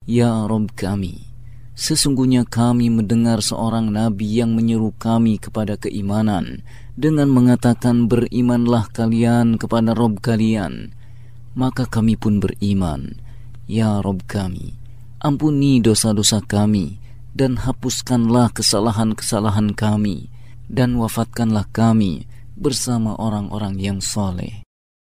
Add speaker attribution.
Speaker 1: Ya Rabb kami, sesungguhnya kami mendengar seorang nabi yang menyeru kami kepada keimanan dengan mengatakan, berimanlah kalian kepada Rabb kalian. Maka kami pun beriman. Ya Rabb kami, ampuni dosa-dosa kami dan hapuskanlah kesalahan-kesalahan kami, dan wafatkanlah kami bersama orang-orang yang saleh.